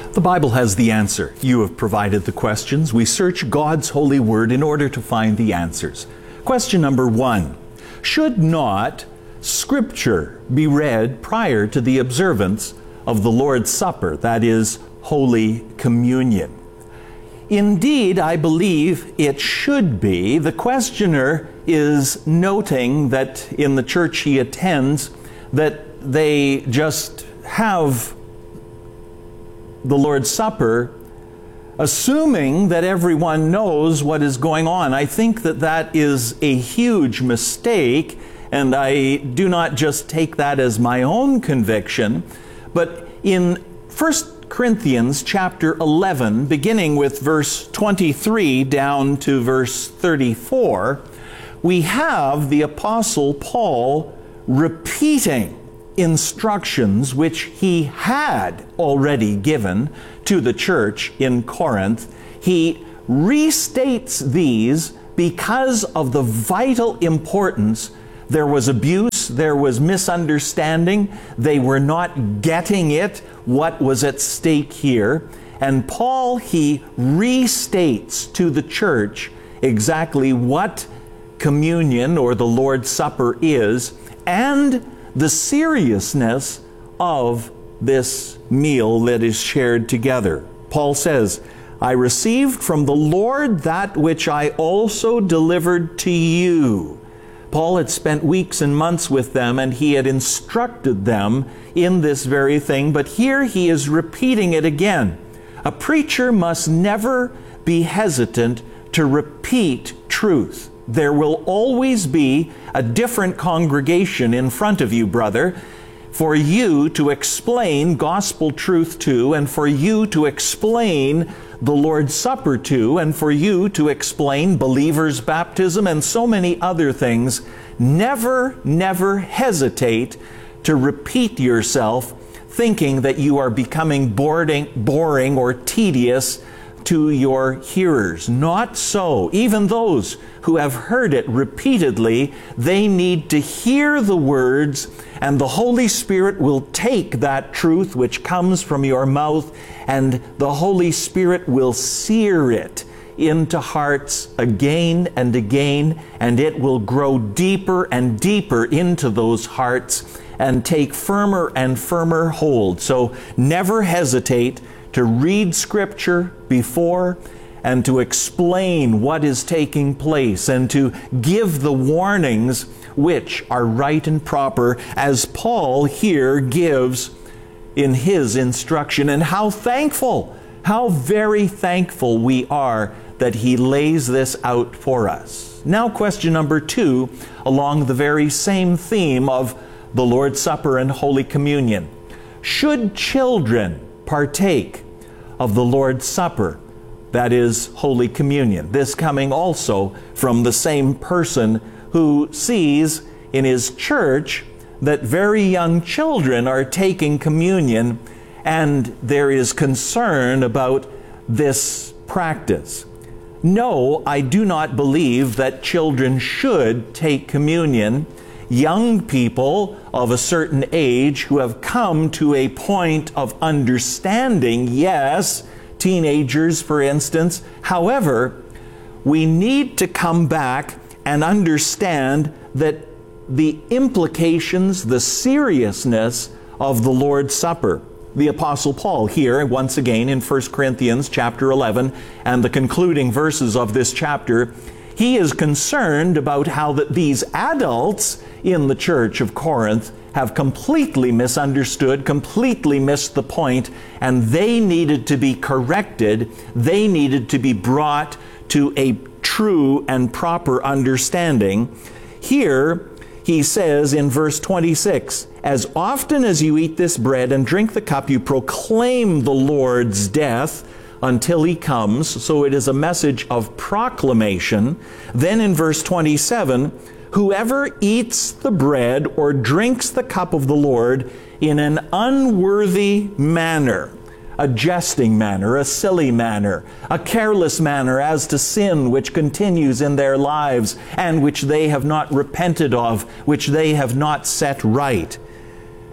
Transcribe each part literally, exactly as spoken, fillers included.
The Bible has the answer. You have provided the questions. We search God's holy word in order to find the answers. Question number one. Should not Scripture be read prior to the observance of the Lord's Supper, that is, Holy Communion? Indeed, I believe it should be. The questioner is noting that in the church he attends, that they just have the Lord's Supper, assuming that everyone knows what is going on. I think that that is a huge mistake, and I do not just take that as my own conviction, but in First Corinthians chapter eleven, beginning with verse twenty-three down to verse thirty-four, we have the Apostle Paul repeating instructions which he had already given to the church in Corinth. He restates these because of the vital importance. There was abuse, there was misunderstanding, they were not getting it, what was at stake here. And Paul, he restates to the church exactly what communion or the Lord's Supper is, and the seriousness of this meal that is shared together. Paul says, I received from the Lord that which I also delivered to you. Paul had spent weeks and months with them, and he had instructed them in this very thing, but here he is repeating it again. A preacher must never be hesitant to repeat truth. There will always be a different congregation in front of you, brother, for you to explain gospel truth to, and for you to explain the Lord's Supper to, and for you to explain believers' baptism and so many other things. Never, never hesitate to repeat yourself, thinking that you are becoming boring, boring or tedious to your hearers. Not so. Even those who have heard it repeatedly, they need to hear the words, and the Holy Spirit will take that truth which comes from your mouth, and the Holy Spirit will sear it into hearts again and again, and it will grow deeper and deeper into those hearts and take firmer and firmer hold. So never hesitate to read Scripture before and to explain what is taking place and to give the warnings which are right and proper, as Paul here gives in his instruction. And how thankful, how very thankful we are that he lays this out for us. Now, question number two, along the very same theme of the Lord's Supper and Holy Communion. Should children partake of the Lord's Supper, that is, Holy Communion? This coming also from the same person who sees in his church that very young children are taking communion, and there is concern about this practice. No, I do not believe that children should take communion. Young people of a certain age who have come to a point of understanding, yes, teenagers, for instance. However, we need to come back and understand that the implications, the seriousness of the Lord's Supper. The Apostle Paul here, once again in First Corinthians chapter eleven, and the concluding verses of this chapter, he is concerned about how that these adults in the church of Corinth have completely misunderstood, completely missed the point, and they needed to be corrected. They needed to be brought to a true and proper understanding. Here, he says in verse twenty-six, as often as you eat this bread and drink the cup, you proclaim the Lord's death until he comes. So it is a message of proclamation. Then in verse twenty-seven, whoever eats the bread or drinks the cup of the Lord in an unworthy manner, a jesting manner, a silly manner, a careless manner as to sin which continues in their lives and which they have not repented of, which they have not set right.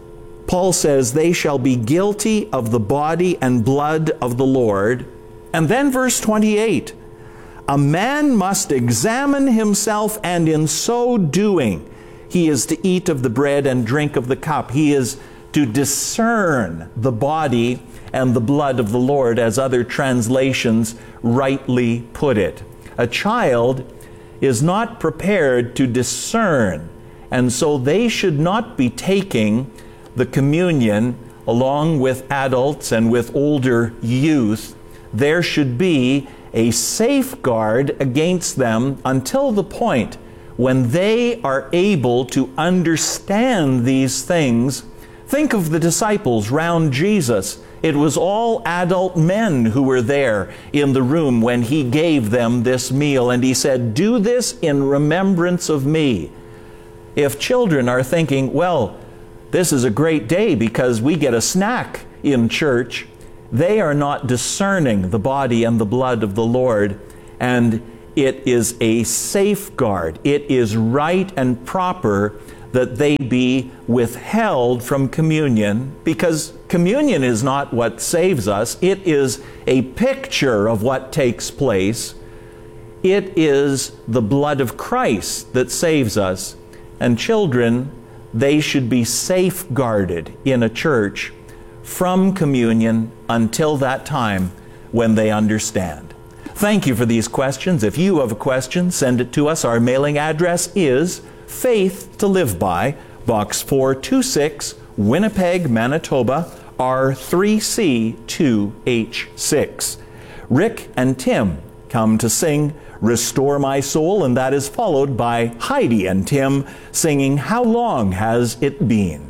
Paul says, they shall be guilty of the body and blood of the Lord. And then verse twenty-eight, a man must examine himself, and in so doing, he is to eat of the bread and drink of the cup. He is to discern the body and the blood of the Lord, as other translations rightly put it. A child is not prepared to discern, and so they should not be taking the communion along with adults and with older youth. There should be a safeguard against them until the point when they are able to understand these things. Think of the disciples round Jesus. It was all adult men who were there in the room when he gave them this meal, and he said, do this in remembrance of me. If children are thinking, well, this is a great day because we get a snack in church, they are not discerning the body and the blood of the Lord, and it is a safeguard. It is right and proper that they be withheld from communion, because communion is not what saves us. It is a picture of what takes place. It is the blood of Christ that saves us. And children, they should be safeguarded in a church from communion until that time when they understand. Thank you for these questions. If you have a question, send it to us. Our mailing address is Faith to Live By, Box four two six, Winnipeg, Manitoba, R three C two H six. Rick and Tim come to sing Restore My Soul, and that is followed by Heidi and Tim singing How Long Has It Been?